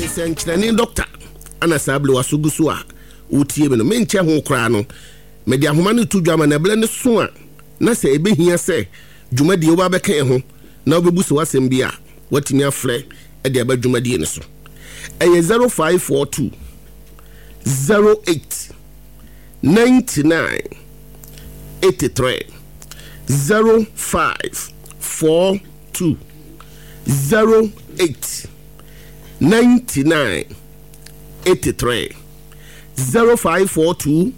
senchene doctor ana sable wasugu so a wotie me no menche ho kra no me de ahoma no to dwama na ble ne so a na se ebehia se dwumadi oba beka ho na obebu se wasem bia watimi afre e de aba dwumadi ne so eye 0542 08 99 83 0542 08 99 83 0542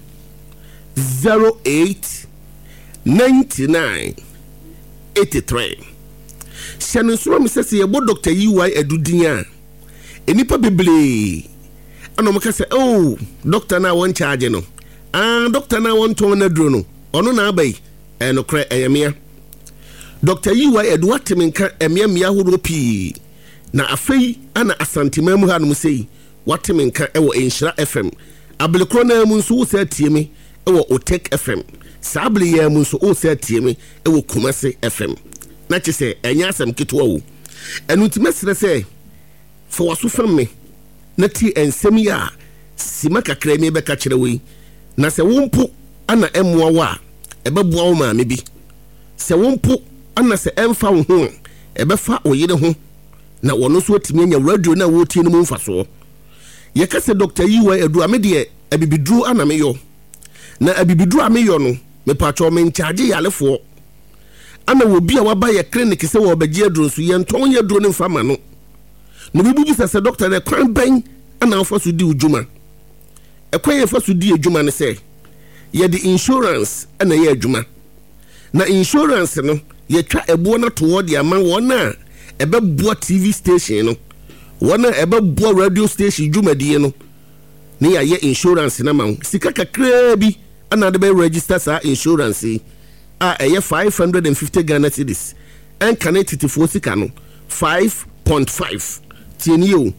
08 99 83 Shannon Swam says ye bo Dr. UI Edudinya enipa beble ano maka say oh doctor na won charge no doctor na won to na duro no ono na abai no kra eyemia Dr. UI Edu Atimenka emia horo pi na afei ana asantima mu hanum sei Watimenka ewo Enshira FM abelekro na mu nso wo sa tie me ewo Otek FM sabele ya mu nso wo sa tie me ewo Kumase FM na chese enya asem kitwa wo enu timesre se fo waso fam me na ti ensem ya sima kakra me be ka kire we na se wompo ana emwa wa ebeboa wo ma me bi se wompo ana se emfa wo ho ebefa oyire ho na wono so atimi anya radio na wo tie no mu mfaso ye ka se Dr. Yiwa Edu amede abibidru ana me yo na abibidru ameyo no me pacho me nchaje yalefo ana wo bia waba ye clinic se wo bagie adru so ye nton ye adru ne mfama no no bibu se doctor na kwan ben ana afa so di ujuma ekwan ye fa so di ejuma ne se ye the insurance ana ye ejuma na insurance no ye twa ebo na to de ama wona ebeboa TV station no wona ebeboa radio station dwumadi no ne ya ye insurance na ma sika kakra bi ana de be register sa insurance a 550 Ghana cedis and connected for sika no 5.5 tienio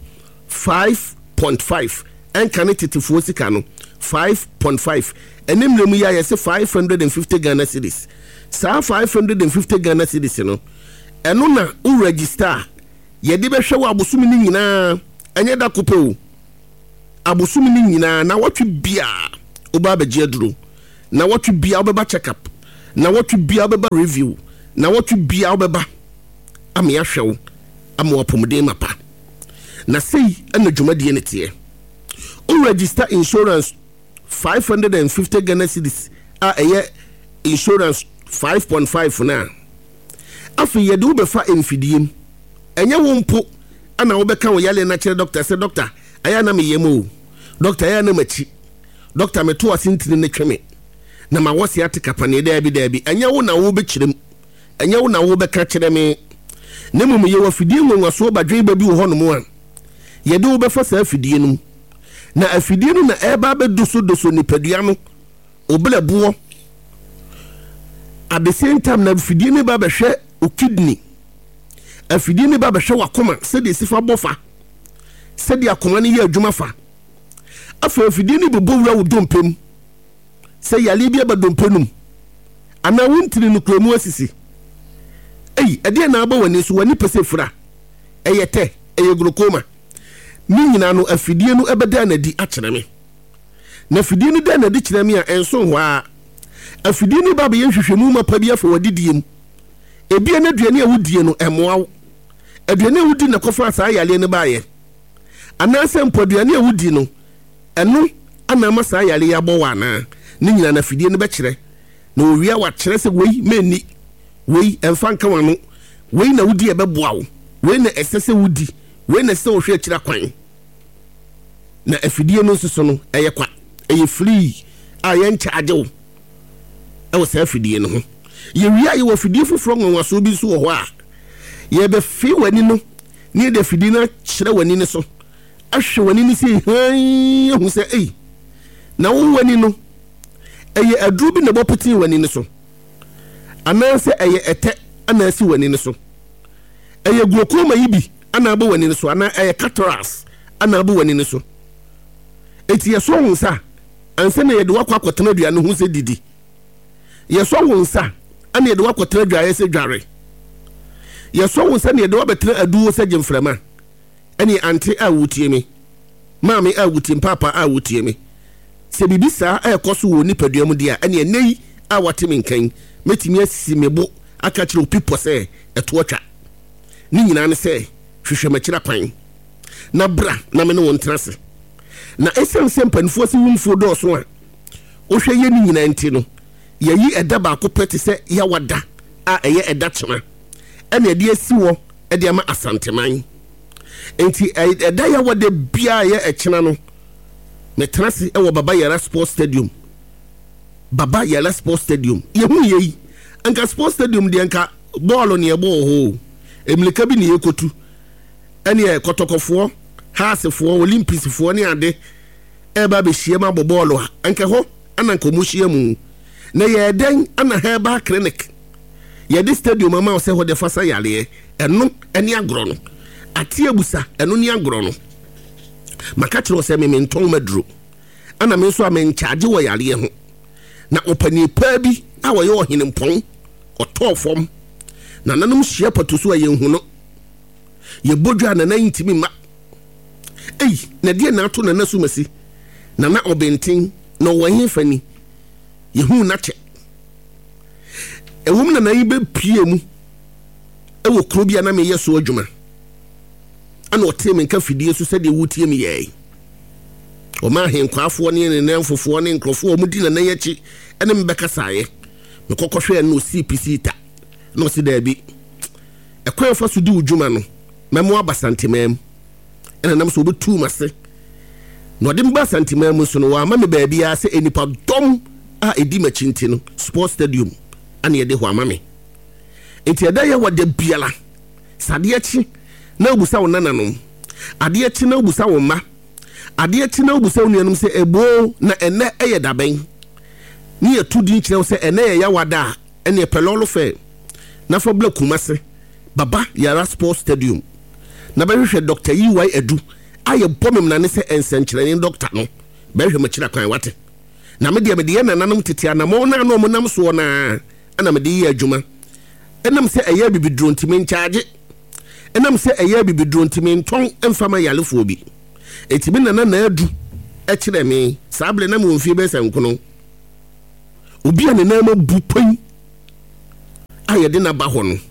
5.5 and connected for sika no 5.5 enim remu ya yes 550 Ghana cedis sa 550 Ghana cedis no eno na u register ye de be hwe wa abosumi ni nyina enye da kopeu abosumi ni nyina na watwe bia oba bagie duro na watwe bia obeba check up na watwe bia obeba review na watwe bia obeba ame ahwew ame wapomde mapa na sei ena dwumade ne tie o register insurance 550 Ghana cedis a eye insurance 5.5 na afi ye de obefa emfidiem enye wompo ana obeka wo yale na kire doctor say doctor aya na me yemo doctor aya na machi doctor me to asintini ne tweme na ma wose atika ne da bi enye wo na wo be kirem enye wo na wo be ka kire me ne mum ye wafidie nwa so badwe ba bi wo hono mo a ye de obefa sa afidie num na afidie no na eba be doso nipadua no obele buo at the same time na afidie ne ba be hwe o kidney afidie ne ba be hwe wakoma se de sifa bofa se de akoma ne ye adwuma fa afa afidie ne bebo wura wo dompem se yale bia ba dompenum ana wontiri no kromu asisi ede na aba wani so wani pese fura eyete glaucoma ni nyina no afidie no ebeda na di akere me na afidie no da na di kire me a enso ho a afidie ne ba be hwehwemu mapa bia fa wadidiem ebia na duane a wudie no emoawo aduane a wudi na kofa sa yale ne baaye ana sempo duane a wudi no eno ana masa yale ya bo wana ni nyina na afidie no be kire na owia wa kire se wei meni wei emfa nka wano wei na wudi ebeboa wo wei na esese wudi wei na se wo hwe akira kwan na afidie no soso no eye kwa eye free a ye nchaage wo ewo se afidie no ho ye wia ye wo afidie foforo nwa so bi so wo ho a ye be fi wani no ni de afidie na kire wani ne so ahwe wani ni se hu se na wo wani no eye aduru bi na bopeti wani ne so ananse eye ete anasi wani ne so eye glaucoma yibi anabo wani ne so ana eye cataracts anabo wani ne so eti yeso wonsa anse na ye de wakwa kwotena dua ne hu se didi yeso wonsa ana ye de wakwotena dua ye se dware yeso wonsa na ye de wabetena aduwo se jemframa ene ante a wutie me maame a wutie papa a wutie me se bibi saa ekoso wo nipadua mu dia ene nei a wate me nkan metimi asisi mebo aka kire opipo se eto atwa ni nyina ne se hwehwe makira kwan na bra na me ne won trase na esense mpanfo se wumfo do so a ohwe ye ni nyina nti no yayi eda ba ko pete se ya wada a eye eda chema ene ede asi wo ede ama asanteman enti eda ya wada bia ye echena no me trase e wo Baba Yara Sports Stadium Baba Yara Sports Stadium ye hu ye anka Sports Stadium de anka ball ne ebo ho emleka bi ne yekotu ene kotokofo haasefo Olympicsfo ne ade eba be hie ma bobolo anka ho ana nkomu hie mu na ye den ana Herbal Clinic ye di stadium ama se ho de fasa yale eno ene agro no ate abusa eno ne agro no maka kire se me nton maduro ana me so amen charge wo yale ho na opani pa bi a wo ye ohene mpon otofom na nanum hie patoso aye hu no ye bodwa na ntimi ma na die na ato na nasu masi na obentin na wohin fani yehu na che ewum na yibe pie mu ewo krobia na me yeso adwuma ana otem nka fidie so sede wutie me ye o ma henkwafo ne nenfofo ne nkrofo mu di na yechi ene mbeka saaye me kokohwe na CPC ta no si da bi ekwefa so di udwuma no memo abasantemam ena nam so betu mase no de mba santemam so no wa ma me ba bia se enipa dom a edi machinti no Sports Stadium ana ye de ho ama me enti eda ye wode biala sade achi na obusa wo nananom ade achi na obusa wo ma ade achi na obusa wo nuanum se ebo na ene eye daben ni ye tudi nkyerɛ se ene ye yawada ene pelolo fe na fa bla kumase Baba Yara Sports Stadium na behwehwe Dr. EY Edu aye bomem na ne se ensenkyerɛne doctor no behwehwe makira kwan wate na me de ye nananum tete na mo na no mo nam so na ana me de ye adwuma enam se eye bibidro ntimi nchaage enam se eye bibidro ntimi nton emfama yalefo bi etimi na adu ekire me saable na mo mfie be sankono obi ane na ma bupan aye de na ba ho no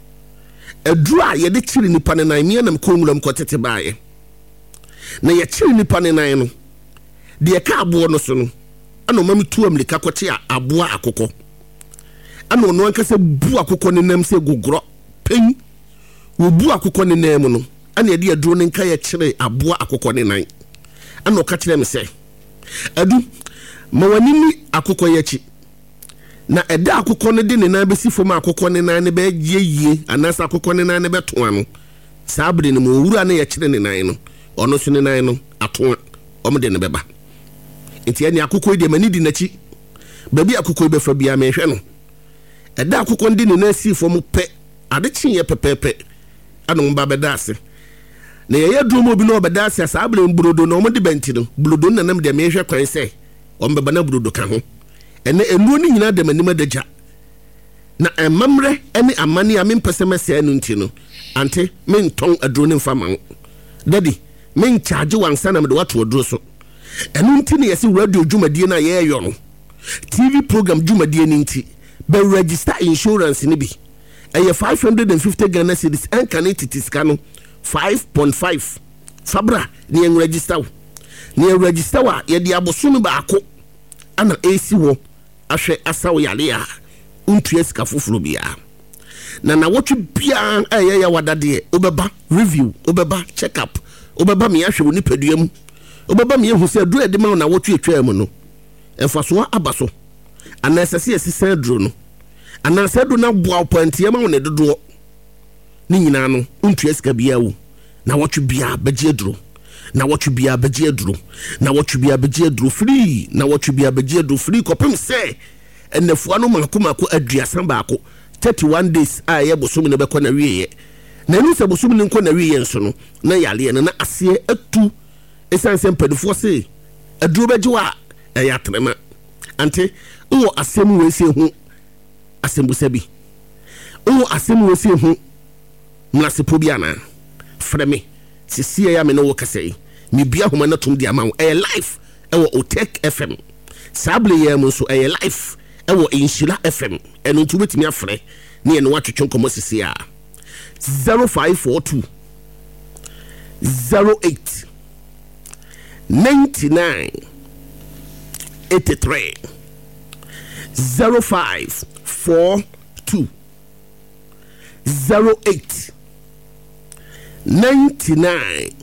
edru a ye de kire nipa ne nan me na mkonwuram kotete baaye na ye kire nipa ne nan no de ka abo no so no ana ma metu amlika kote abo akokɔ ana ono ankasa bu akokɔ ne nam se gugro pen wo bu akokɔ ne nam no ana ye de aduro ne nka ye kire abo akokɔ ne nan ana o ka kire me se adu ma wani ni akokɔ ye chi na eda akokɔ ne de ne nan besi fom akokɔ ne nan ne be yeye anasa akokɔ ne nan ne beto ano sabre ne mo wura na ye kire ne nan no ono so ne nan no ato om de ne beba enti ani akokɔ de mani di nachi babi akokɔ be fa bia me hwe no eda akokɔ de ne nan si fom pe ade chi ye pepepe ano mba beda ase na ye dumo bi no beda ase sabre mbrodo no om de benti no blodo na nam de me hwe kwan se om beba na blodo ka ho ene enuo ni nyina de manima daja na emamre ene amane a mempese mese anu nti no ante menton aduro ne mfa man daddy men charge wansa na me de wato aduro so enu nti ne yesi radio dwumadie na ye yo no TV program dwumadie ni nti be register insurance ni bi eye 550 Ghana cedis en kaneti ska no 5.5 fabra ni en register wa ye di aboso ba ako ana AC wo ahwe asawo yale ya untua sika foforo bia na wotwe bia ya wadade obeba review obeba check up obeba me ahwe woni paduam obeba me ehu se duro de ma na wotwe atwa mu no emfaso abaso ana sese asisa duro no ana sedo na boa pantie ma wona dodo ni nyina no untua sika bia wo na wotwe bia beje duro na watch bia beje aduro na watch bia beje aduro free na watch bia beje aduro free kopem se enefua no mankomako aduasan baako 31 days a ye bosom ne bekɔ na wiye na enu se bosom ne nkɔ na wiye nso no na yale na ase atu esanse mpadufo se aduro beje wa ya trema ante wo asem we se hu asembusa bi wo asem we se hu mlasepo bi ana freme sisi ya me no wo kasa yi me bia homa na tom di ama wo life ewo Otek FM sable ye mo so life ewo Inshira FM eno ntu betimi afre ne eno watwetwe nkomo sisi ya 0542 08 99 83 0542 08 99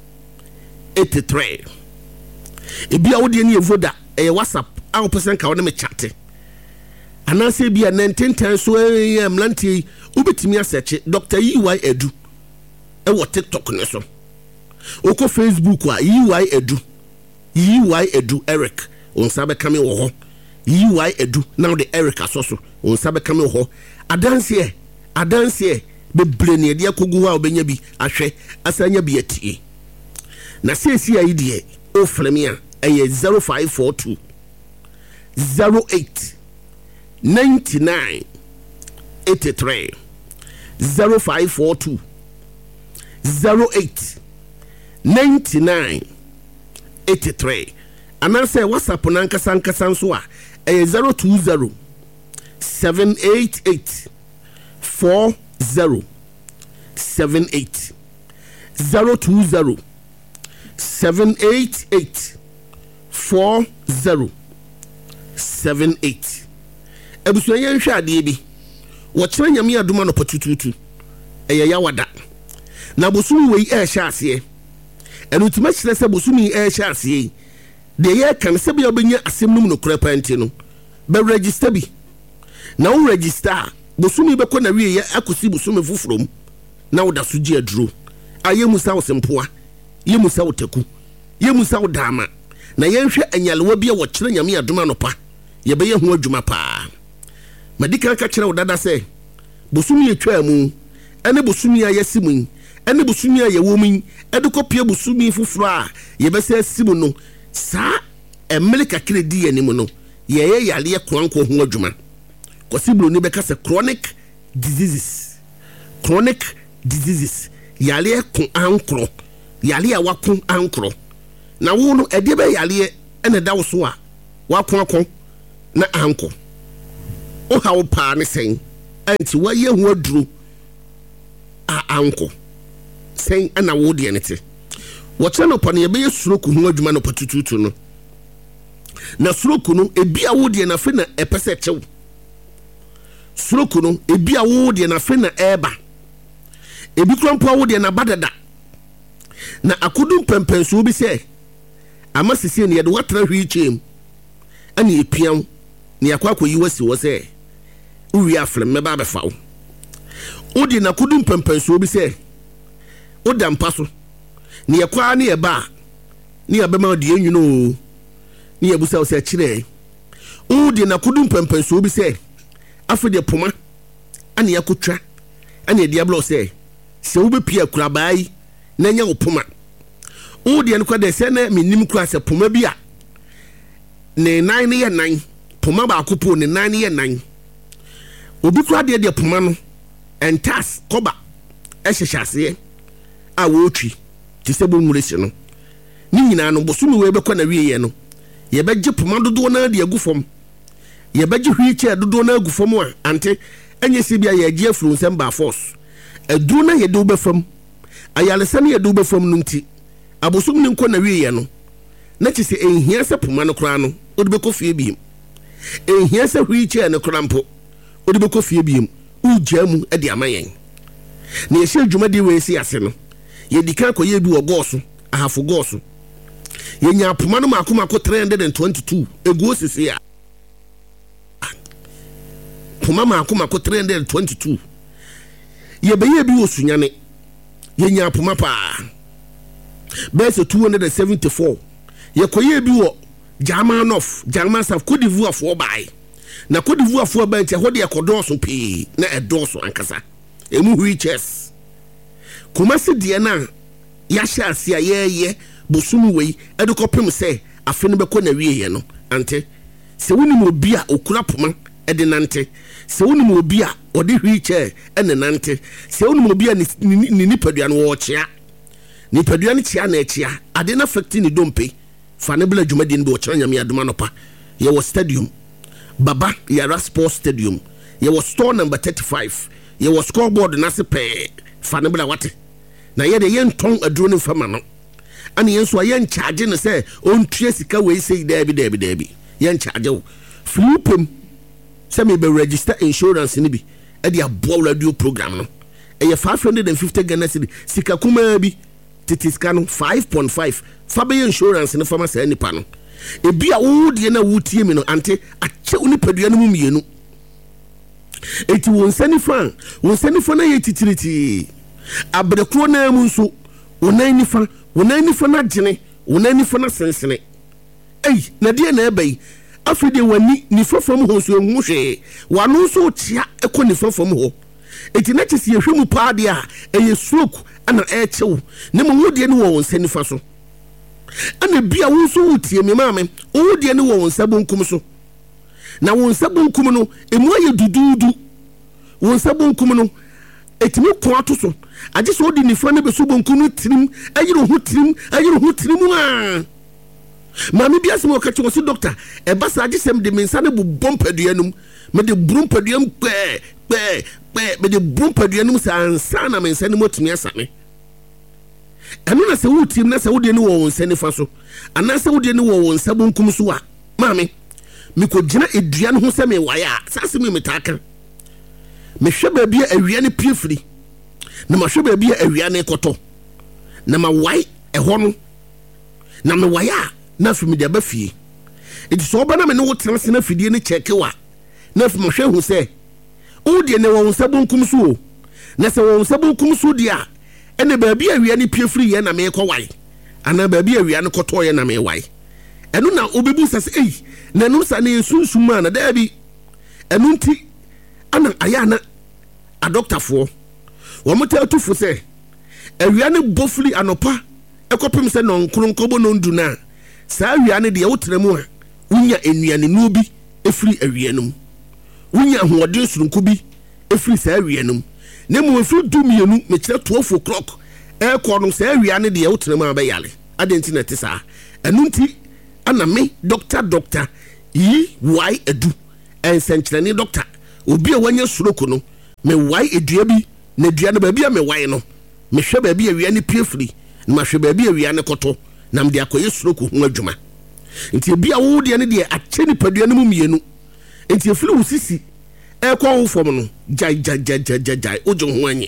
83 ebia wo de ne evoda WhatsApp a wo person ka wo ne me chat anase bia 1910 so mlanti ubetimi asearch Dr. EY Edu wo TikTok ne so oko Facebook wa EY Edu Eric on sabe kame wo ho EY Edu now the Eric asoso on sabe kame wo ho adanse bebre ne de akogu ha obenya bi ahwe asanya bi atie na sesi ayi de o flemia 0542 08 99 83 0542 08 99 83 ananse WhatsApp nankasa nso a 020 788 4078 020 788 4078 ebuso yen hwa ade bi wo kire nyame adoma no patututu ya wada na bosumi wei hya ase enu tima kire se bosumi hya ase de ye kan se bia obenya asem num no kura panti no be register bi na wo register bosumi be ko na wie ye akosi bosumi fufrom na wo da so gi aduro ayemusa wo sempoa yemusa wo taku yemusa wo dama na yenhwe anyalewa bia wo kire nyame adoma no pa ye be ye ho adwuma pa medika ka kire wo dada se bosumi etwa mu ene bosumi ayesimu ene bosumi ayewomu edukopie bosumi fufuro a ye be se asimu no sa emelika kire di anim no ye yale kwanko ho adwuma kosibro ni be ka se chronic diseases yale kun ankro yale a wakun ankro na wo no ede be yale ene da wo so a wakun akon na anko o ha wo pa ne sen anti wa ye ho aduru a anko sen ana wo de ne te wo chano pa ne be yesuroku ho adwuma no patututu no na suroku no ebia wo de na fe na epese chew suroku no ebia wo de na fe na eba ebi krampo wo de na badada na akudum pempenso bi se amasisi ne ye de watra hwi chem ani epiam ne akwakọ yi wasi wo se uwi afle meba be fawo odi na kudum pempenso bi se odam paso ne yakwa ne eba ne abema de enwuno ne yabusa wo se kire odi na kudum pempenso bi se afede poma ani yakotwa ani diablo se wo be pia kurabai na nya wo poma odi en kwa de se na minim kura se poma bi a ne nan ne ye nan poma ba akopo ne nan ne ye nan obi kura de poma no entas koba ehyehyase a wo twi ti se bo nwuresi no ni nyina no bosumi we be kwa na wiye no ye be gye poma dodo na de agufom ye be gye hwiche dodo na agufom a ante enye se bia ye gye afuru nsem ba force aduru na ye de obefam ayalesa na ye de obefam no nti abosumi ni nkwa na wiye no na ti se enhia se poma no kra no odi be kofie biem enhia se hwiche no kra mpo odi be kofie biem ujamu e de amayen na ye hye dwuma de we si ase no ye dika ko ye bi wo goso ahafo goso ye nya poma no makomako 322 egu osisi a poma makomako 322 ye be ye bi wo sunyane ye nya poma pa bese 274 ye koye bi wo German South Cote d'Ivoire for buy na Cote d'Ivoire for buy ntia hode ekodoso pe na edoso ankasa emu wheelchairs kumase de na ya hya ase ayeye bosumu wei edukopem se afe no beko na wieye no ante se woni mo bi a okura poma ede nante se woni mo bi a ode wheelchair ene nante se woni mo bi a ni nipadua no wo chia ni padua ni chia na echia ade na affect ni dompe fa ne bla dwumadi ni be wo kira nyame adoma no pa ye wo stadium Baba Yara Sports Stadium ye wo store number 35 ye wo scoreboard na se pe fa ne bla wate na ye de ye nton aduro ne fama no ani yen so ye charge ne se on tue sika we sei dabi ye charge wo flupem se me be register insurance ni bi e de abo radio program no e ye 550 Ghana cedi sika kuma bi titiska no 5.5 fa be insurance ne fama se nipa no e bia wo de na wutie mi no ante ache uni padua no mu mienu eti won sani fa na ye titiriti abrekro na mu nso wonan nifa na gene wonan nifa na sensene na de na ebai afide wani nifa fam ho so enhwe wano so tia ekọ nifa fam ho eti na chesi ehwemu paade a eye stroke ana echew ne mo wode ne wo sani fa so ana bia wo so wutie me maame wo de ne wo nsabonkum so na wo nsabonkum no emu aye dududu wo nsabonkum no etimi ko ato so age so odi nifa ne be so bonkum no tirim ayiro ho tirim a maame bia se mo ka che wo si doctor e ba sa age sem de mensa ne bu bompadua num me de brompadua me de brompadua num sa ansa na mensa ne motimi asame eno na se wutim na se wode ne wo nsani fa so ana se wode ne wo nsabonkum so a maame me ko gina edua ne ho se me waya sase me metaka me hwe ba bia awia ne piefri na ma hwe ba bia awia ne koto na ma wai eho no na me waya na fi me de ba fie edi so oba na me ne wo transe na fidie ne cheke wa na fi ma hwe hu se o de ne wo nsabonkum so na se wo nsabonkum so dia ene baabi awia ne piefri ye na me ko wai ana baabi awia ne koto ye na me wai eno na obebu sase na no sa ne sunsuma na dabi eno nti ana ayana a doctor fo wo motatufu se awia ne bofli anopa ekopem se no nkronkobo no nduna sa awia ne de wotremu a unya enuane no bi efri awia num unya hoodin surunku bi efri sa awia num ne mo efri dumienu me kire 12 o'clock ko no sa awia ne de wotremu a be yale adenti na tisa enu nti ana me doctor yi why edu ensenkyerene doctor obi a wanya suroko no me why edua bi na dua no ba bia me why no me hwe ba bia awia ne piefri na ma hwe ba bia awia ne koto na me de akoye suroko ho adwuma nti bia wo de ne de ache ni padua no mu mienu nti efiri wo sisi ekọ wo fom no jai ojo ho anyi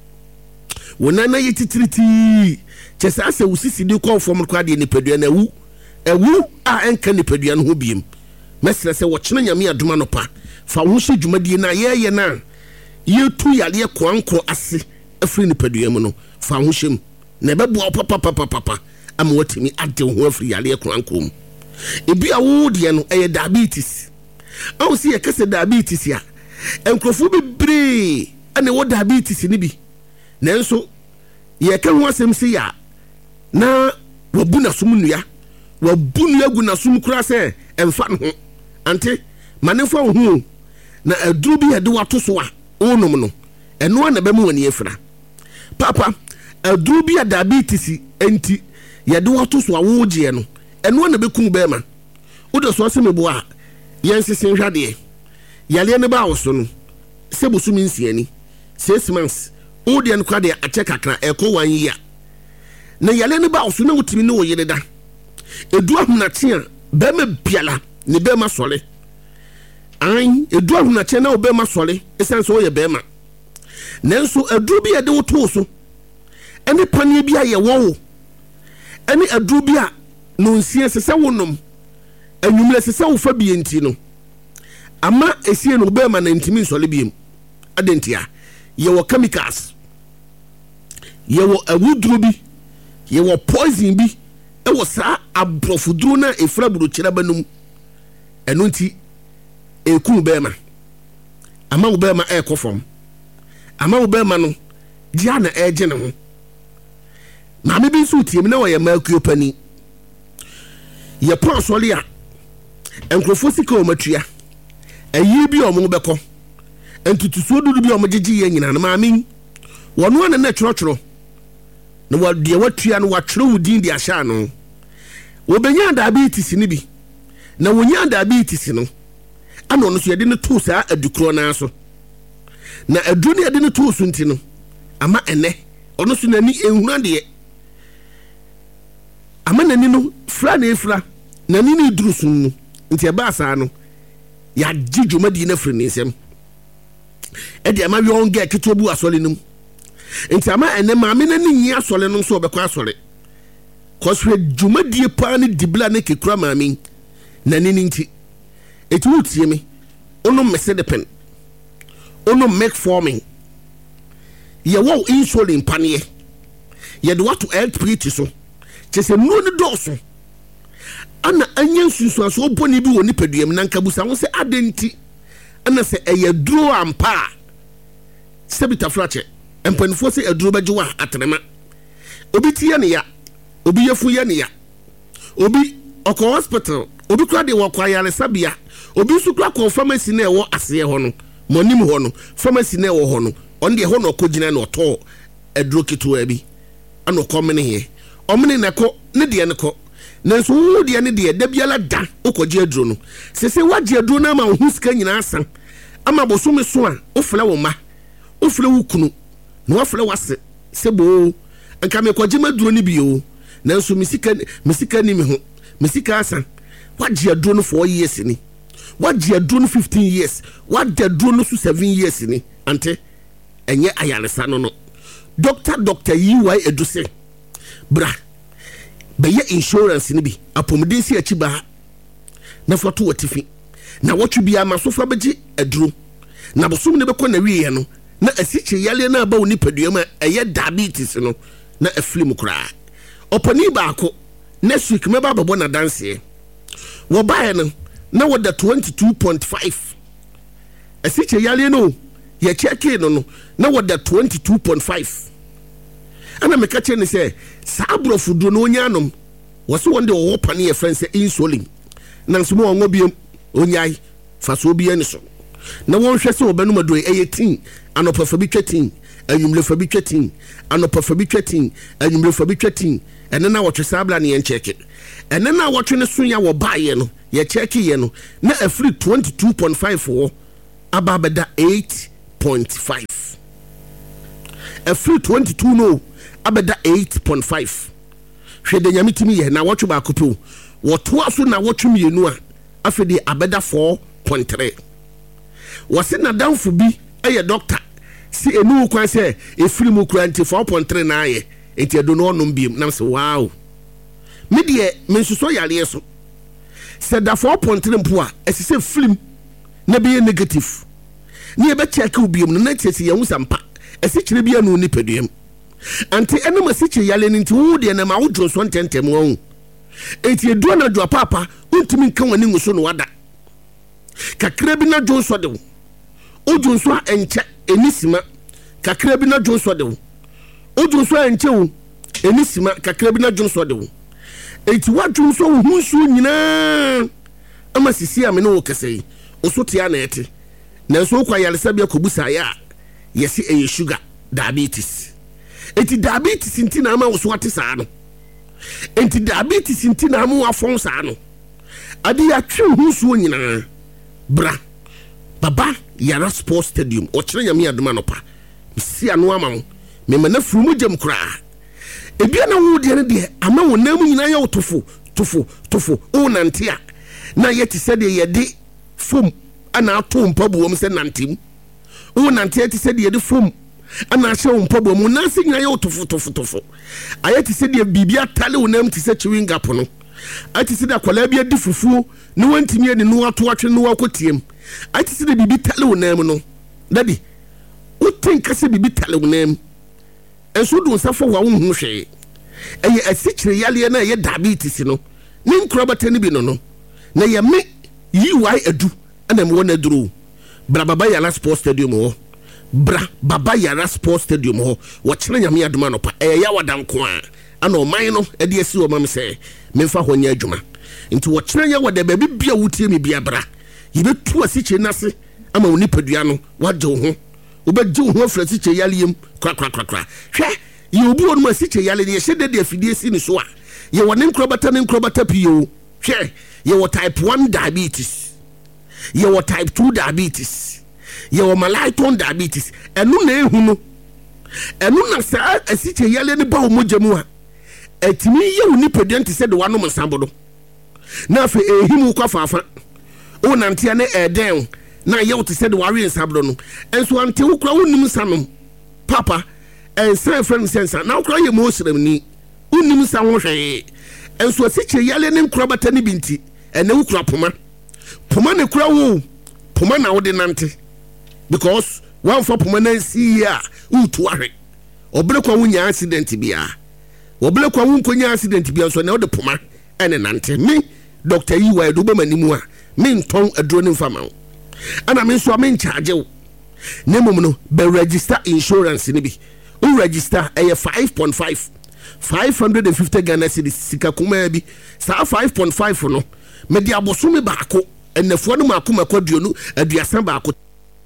wona na yetitiriti chesa ase wo sisi de kọ fom kwa de ni padua na ewu a enka ni padua no ho biem mesere se wo kyena nyame adoma no pa fa wo hye dwumadie na ye na yetu yale kwanko ase afiri ni padua mu no fa wo hyem na bebo papa ama watimi ade ho afiri yale kwanko mu ebi a wo de no diabetes awu si yakase diabetes ya enkrofo bebre ane wo diabetes ni bi nanso ye ka ho asem si ya na wabu na sum nua gu na sum kura se emfa no ante manefo ho na aduru bi yede wato so a onom no eno na be mu wani efra papa aduru bi ya diabetes enti yede wato so a wo je no eno na be kun be ma wo de so asem bo a yensese hwade yale ne ba wo so no se bosu mi nsiani 6 months o de en kwa de ache kakra eko 1 year na yale ne ba wo so na wutimi ne wo yede da edu ahunate a be ma biala ne be ma sole an edu ahunate na wo be ma sole esan so ye be ma nanso edu bi yede wo to so ene panie bi aye wo ene edu bi a no nsie sese wonom anwumle sese wo fa bi enti no ama esie no be ma na ntimi nsole biem adentia ye wo chemicals ye wo awuduro bi ye wo poison bi e wo sa abrofuduro na efra buru kira banum eno nti ekun be ma ama wo be ma ekofom ama wo be ma no dia na eje ne ho na me bi so tiem na wo ye makuo pani ye pon sole a enkrofo sika o matua ayi bi o mo beko entutuso dudu bi o mo gigi ye nyina na maami wono na tworo na wade watua no watwere wudin de ahya no wobenya diabetes ni bi na wonya diabetes no ana ono so yede ne to saa adukro na so na adu ne yede ne to so nti no ama ene ono so nani ehuna de ama nani no fra na efra nani ne duru so no nti eba asa no ya jidwomadi na firi ne nsem edi ama wi on get kitobu asole num nti ama ene maame na ni nyi asole no so obekwa asole koswe dwomadi pa ne dibla ne kekura maame na ni nti eti wutie me ono mese de pen ono make forming ye wo insulin panie ye de watu LPT so chese no ne doso ana anya nsunsu aso boni bi woni paduam na nkabusa wo se adenti ana se eye duro ampa se bitafrache empanifo se aduro bejewa atrema obi tie ne ya obi yefu ye ne ya obi oko hospital obi kura de wo kwa yare sabia obi su kura ko pharmacy na ewo ase ho no monim ho no pharmacy na ewo ho no on de ho no kogina na oto aduro kitu abi ana ko mene he omene na ko ne de ne ko nanso wo de ne de da biala da okoje aduro no sese waje aduro na ma hu sika nyina asan ama bosome so a ofle wo ma ofle wo kunu na ofle wase sebo anka me koje maduro ni bio nanso misika ni me ho misika asan waje aduro no 4 years ni waje aduro no 15 years waje aduro no 7 years ni ante enye ayaresa no doctor yiwai eduse bra beye insurance ni bi apomdensi achiba na foto watifi na wotwe bia masofa beji aduro na bosom ne bekọ na wiye no na asiche yale na ba oni paduam eye diabetes no na aflim kura opani baako next week meba babo na dance wo bae no na wo da 22.5 asiche yale no ye check no na wo da 22.5 ana meka che ne se saabrofu do no nyanom wo so wonde wo pane ye friend se insulin na nso mo ngo biem onyai fa so bia ni so na won hwese wo benu mado eyetin anopa fa bi twetin anyumle fa bi twetin anopa fa bi twetin anyumle fa bi twetin ene na wo twe sabla ne yen check ene na wo twe ne so ya wo baaye no ye check ye no na afri 22.5 wo ababeda 8.5 afri 22 no abeda 8.5 hwede nyamitimi ye na wotwe ba kopo woto aso na wotwe mienu a afedi abeda 4.3 wose na danfo bi eye doctor si enu kwan se efiri mu kura nti 4.3 na aye enti edo no onom biem na se wow me de mensuso yare so se da 4.3 mpo a esise film na be negative ni e be check ubiem no na tese ye wusampa esi kire bia no ni paduam anti enema si kire yale nti wo de na ma wo dro so ntentem wo enti edu na dro papa untimi nkan wani nguso no wada kakra bi na dro so de ojo so enche enisima kakra bi na dro so de ojo so enche wo enisima kakra bi na dro so de enti wadro so hu so nyina ama sisi ame no kese oso tia na ete na so kwa yale sabia kobusa ya yesi eye sugar diabetes enti diabetes nti na ama wo so ate saa no enti diabetes nti na ama wafon saa no ade ya twe hu so nyina bra baba yara sports stadium o kire nyame adoma no pa si ano ama me mana furu mu jam kura ebia na wo de ne de ama wo nam nyina ya tofo o nantia na yeti se de ye de fom ana ato mpabuom se nantem o nantia ti se de ye de fom ana ahye mpabuom na se nyina ya tofo ayeti se de bibia tale wo nam ti se chiwinga pono ati se de akwala bia di fufuo ne wantimi ade no ato atwe no akotiem ati se de bibi tale wo nam no dadi o tinka se bibi tale wo nam enso do nsafo wa wo hu hwe eye asikyire yale na ye diabetes no ne nkrobata ne bi no na ye me yiwai adu ana me wona duro bra baba yara sports stadium ho bra baba yara sports stadium ho wo kire nyame adoma no pa eye ya wadanko a ana o man no e de asi o mam se memfa ho nya adwuma nti wo kire ya wada ba bibia wutie me bia bra yibetu asikyire nase ama woni padua no waje wo ho obeje wo ho afra asikyire yale yem kra hwe ye obi on ma siche yale ye hye de afidie si ni so a ye wone nkrobata pio hwe ye wo type 1 diabetes ye wo type 2 diabetes ye wo malaiton diabetes enu na ehu no enu na sa asiche yale ne ba wo mojamu a etimi ye wo nipadua nti se de wano msambo do na fe ehimu kwa fafa o nantia ne eden na ye wo te se de ware nsabdo no enso ante wo kura wonim sanom papa ensa friend sensa na wo kura ye mo sremni wonim sa wo hwe enso asiche yale ne nkrobata ne binti ene wo kura poma ne kura wo poma na wo de nante because one for poma na si ya utu ahwe obere kwa wunya accident bia obele kwa wunkonya accident bia so na wo de poma ene nante me Dr. Yiwa Edu manimu a me nton aduro ne mfama wo ana me so me charge wo ne mum no be register insurance ne bi o register 5.5 550 Ghana cedis sika kuma bi sa 5.5 no me di abosome baako enefo no makoma kwaduonu aduasa baako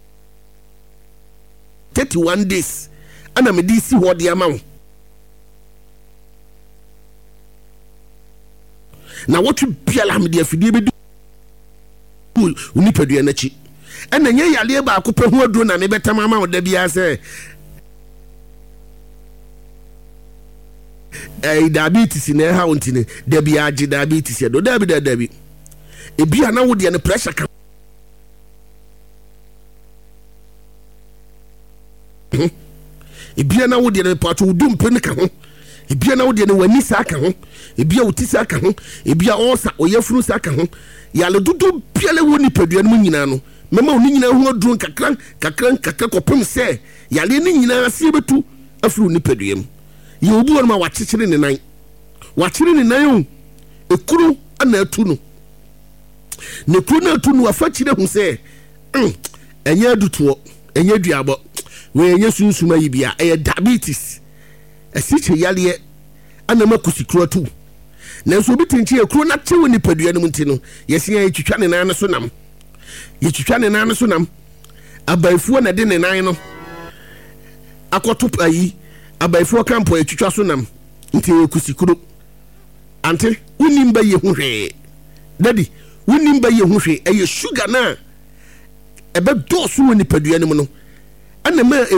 31 days ana me di si ho de ama wo na wotu biala me di afidie be unipadua na chi ena nye yale baako pe ho aduro na me betam ama wo da bia se diabetes na ha wontine da bia age diabetes ya do da bi ebia na wo de ne pressure ka ebia na wo de ne pato wudum pe ne ka ho ebia na wo de ne wani sa ka ho ebia wotisa ka ho ebia osa oyafuru sa ka ho yale dudu biale woni padua no nyina no mema oni nyina ho aduro kakra kopem se yale ni nyina ase betu afuru ni padua mu ye obu won ma wachechire ne nan o ekuru ana atu no ne kuru na atu no afachire hu se enya dutuo enya duabo we enya sunsuma yi bia diabetes asiche yale ana makusikuru atu na so bitinchi ekuru na chewo ni padua no mti no yesia yetwitwa ne nan so nam abaifuo na de ne nan no akoto ayi abaifuo kampo yetwitwa so nam nti ekusikuru ante unimba ye hu hwe daddy unimba ye hu hwe sugar na ebe dosu ni padua no no ana ma